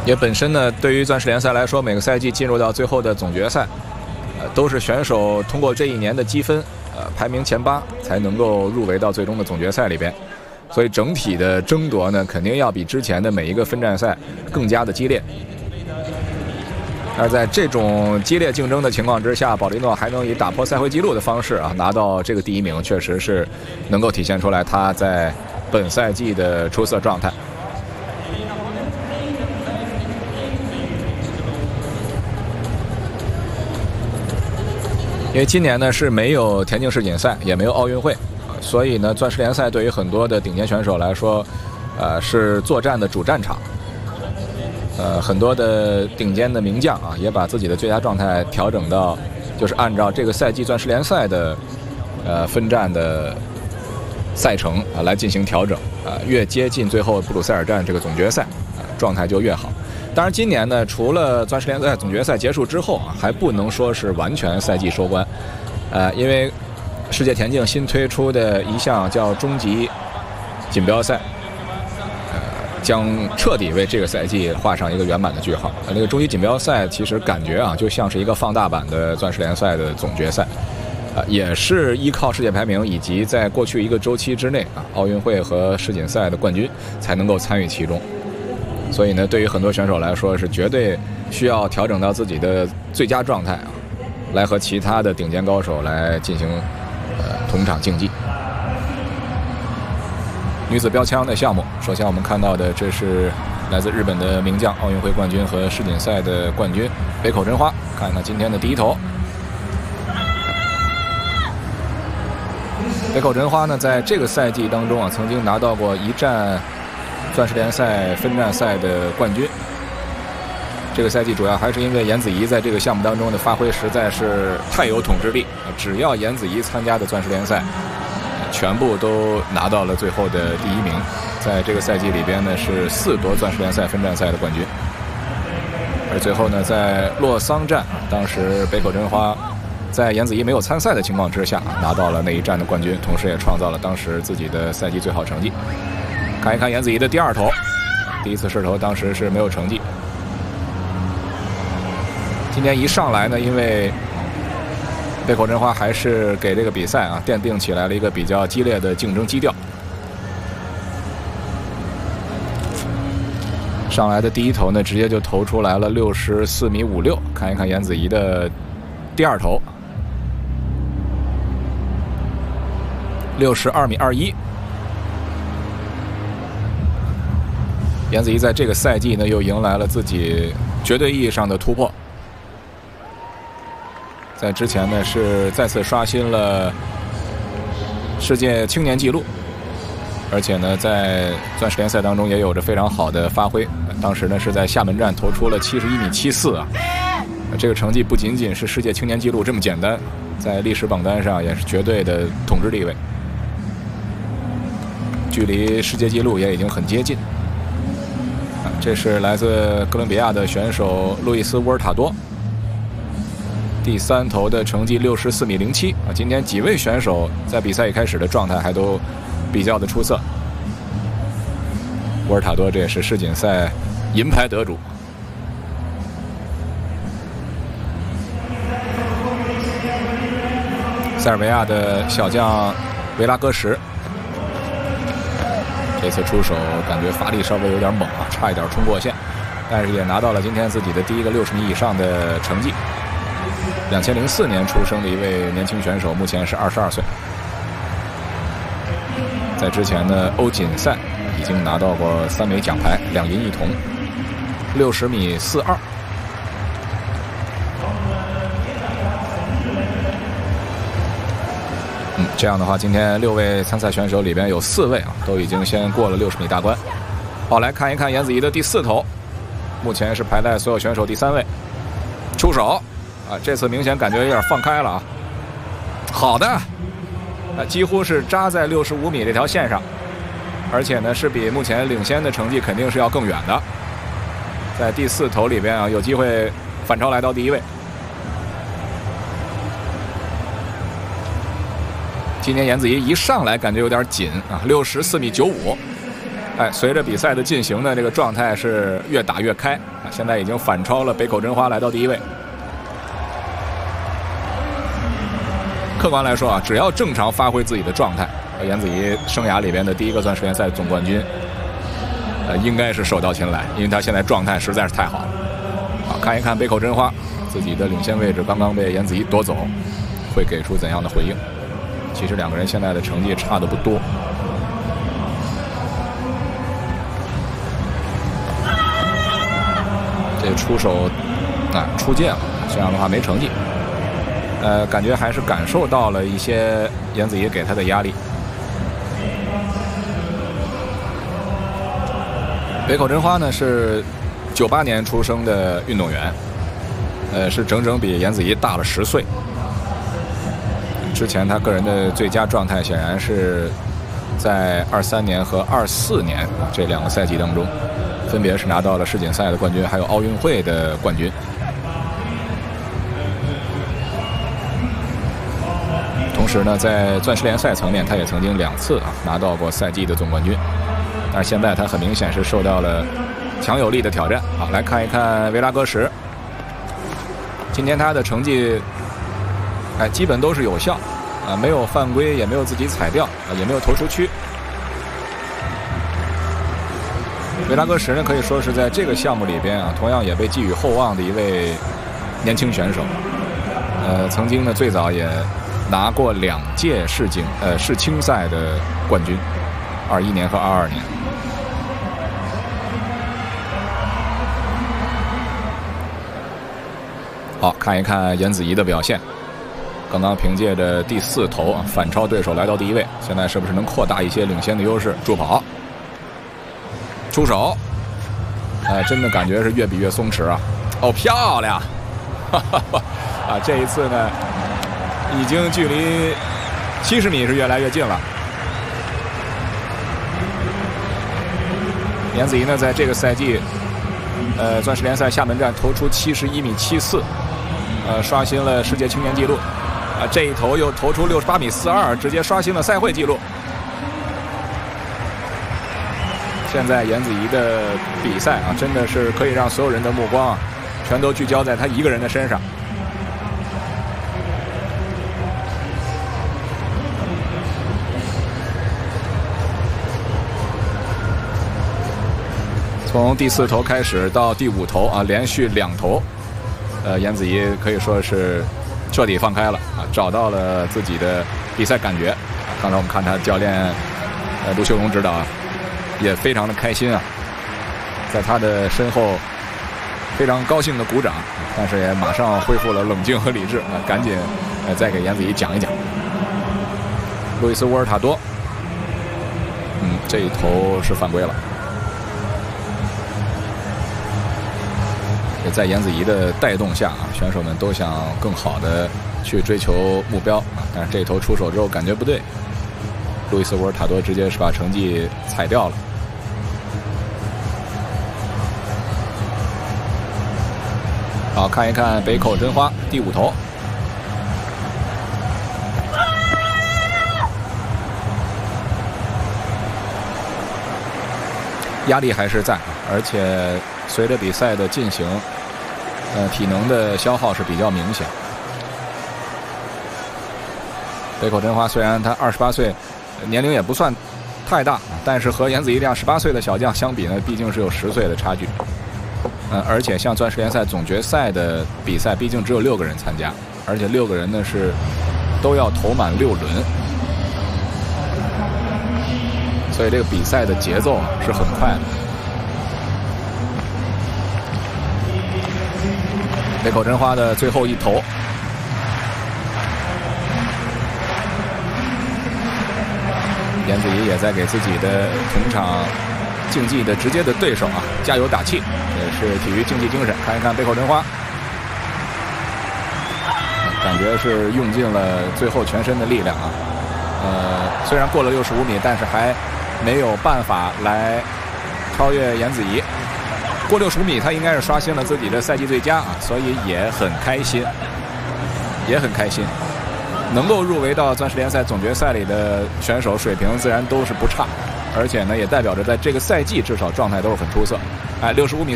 也本身呢，对于钻石联赛来说，每个赛季进入到最后的总决赛，都是选手通过这一年的积分，排名前8才能够入围到最终的总决赛里边。所以整体的争夺呢，肯定要比之前的每一个分站赛更加的激烈。而在这种激烈竞争的情况之下，保利诺还能以打破赛会纪录的方式拿到这个第1名，确实是能够体现出来他在本赛季的出色状态。因为今年呢是没有田径世锦赛，也没有奥运会，所以呢，钻石联赛对于很多的顶尖选手来说，是作战的主战场。很多的顶尖的名将也把自己的最佳状态调整到，就是按照这个赛季钻石联赛的分站的赛程来进行调整。越接近最后布鲁塞尔站这个总决赛，状态就越好。当然，今年呢，除了钻石联赛总决赛结束之后还不能说是完全赛季收官，因为世界田径新推出的一项叫终极锦标赛，将彻底为这个赛季画上一个圆满的句号。那个终极锦标赛其实感觉就像是一个放大版的钻石联赛的总决赛，也是依靠世界排名以及在过去一个周期之内奥运会和世锦赛的冠军才能够参与其中。所以呢，对于很多选手来说，是绝对需要调整到自己的最佳状态来和其他的顶尖高手来进行同场竞技。女子标枪的项目，首先我们看到的这是来自日本的名将，奥运会冠军和世锦赛的冠军北口真花。看看今天的第一头，北口真花呢，在这个赛季当中曾经拿到过一站钻石联赛分站赛的冠军。这个赛季主要还是因为颜子怡在这个项目当中的发挥实在是太有统治力，只要颜子怡参加的钻石联赛，全部都拿到了最后的第1名。在这个赛季里边呢，是4夺钻石联赛分站赛的冠军。而最后呢，在洛桑站，当时北口真花在颜子怡没有参赛的情况之下，拿到了那一站的冠军，同时也创造了当时自己的赛季最好成绩。看一看颜子怡的第2投，第一次试投当时是没有成绩。今天一上来呢，因为北口真花还是给这个比赛奠定起来了一个比较激烈的竞争基调。上来的第1投呢，直接就投出来了64.56米。看一看颜子怡的第2投，62.21米。颜子怡在这个赛季呢，又迎来了自己绝对意义上的突破。在之前呢，是再次刷新了世界青年纪录，而且呢，在钻石联赛当中也有着非常好的发挥。当时呢，是在厦门站投出了71.74米。这个成绩不仅仅是世界青年纪录这么简单，在历史榜单上也是绝对的统治地位，距离世界纪录也已经很接近。这是来自哥伦比亚的选手路易斯·沃尔塔多，第3投的成绩64.07米。今天几位选手在比赛一开始的状态还都比较的出色。沃尔塔多这也是世锦赛银牌得主。塞尔维亚的小将维拉戈什，这次出手感觉发力稍微有点猛差一点冲过线，但是也拿到了今天自己的第一个60米以上的成绩。2004年出生的一位年轻选手，目前是22岁。在之前的欧锦赛已经拿到过3枚奖牌，2银1铜，60.42米。这样的话，今天6位参赛选手里边有4位都已经先过了60米大关。好，来看一看颜子怡的第4投，目前是排在所有选手第3位。出手这次明显感觉有点放开了好的几乎是扎在65米这条线上，而且呢是比目前领先的成绩肯定是要更远的。在第4投里边有机会反超来到第1位。今天颜子怡一上来感觉有点紧64.95米， 哎，随着比赛的进行呢，这个状态是越打越开啊，现在已经反超了北口真花，来到第1位。客观来说啊，只要正常发挥自己的状态，颜子怡生涯里边的第1个钻石联赛总冠军，应该是手到擒来，因为他现在状态实在是太好了。好，看一看北口真花自己的领先位置刚刚被颜子怡夺走，会给出怎样的回应？其实2个人现在的成绩差的不多。这出手出界了，这样的话没成绩。感觉还是感受到了一些颜子怡给他的压力。北口真花呢是98年出生的运动员，是整整比颜子怡大了10岁。之前他个人的最佳状态显然是在23年和24年这2个赛季当中，分别是拿到了世锦赛的冠军，还有奥运会的冠军。同时呢，在钻石联赛层面，他也曾经2次拿到过赛季的总冠军。但是现在他很明显是受到了强有力的挑战。好，来看一看维拉戈什，今天他的成绩基本都是有效没有犯规，也没有自己踩掉也没有投出区。维拉戈什呢，可以说是在这个项目里边同样也被寄予厚望的一位年轻选手。曾经呢，最早也拿过2届世青赛的冠军，21年和22年。好，看一看颜子怡的表现。刚刚凭借着第4投反超对手来到第1位，现在是不是能扩大一些领先的优势？助跑，出手，真的感觉是越比越松弛啊！哦，漂亮！这一次呢，已经距离70米是越来越近了。颜子怡呢，在这个赛季，钻石联赛厦门站投出71米74，刷新了世界青年纪录。这一投又投出68米42，直接刷新了赛会纪录。现在颜子怡的比赛真的是可以让所有人的目光全都聚焦在他一个人的身上。从第4投开始到第5投连续2投，颜子怡可以说是彻底放开了找到了自己的比赛感觉。刚才我们看他教练卢秀荣指导也非常的开心在他的身后非常高兴的鼓掌，但是也马上恢复了冷静和理智赶紧再给颜子怡讲一讲。路易斯·沃尔塔多，这一投是犯规了。在颜子怡的带动下选手们都想更好的去追求目标但是这一投出手之后感觉不对，路易斯·沃尔塔多直接是把成绩踩掉了。好，看一看北口真花第5投，压力还是在，而且随着比赛的进行体能的消耗是比较明显。北口真花虽然他28岁，年龄也不算太大，但是和颜子怡这样18岁的小将相比呢，毕竟是有10岁的差距。而且像钻石联赛总决赛的比赛，毕竟只有6个人参加，而且6个人呢是都要投满6轮，所以这个比赛的节奏是很快的。北口真花的最后1投，颜子怡也在给自己的同场竞技的直接的对手加油打气，也是体育竞技精神。看一看北口真花，感觉是用尽了最后全身的力量虽然过了65米，但是还没有办法来超越颜子怡。过65米，他应该是刷新了自己的赛季最佳所以也很开心，也很开心。能够入围到钻石联赛总决赛里的选手水平自然都是不差， 而且呢，也代表着在这个赛季至少状态都是很出色。哎，65.3米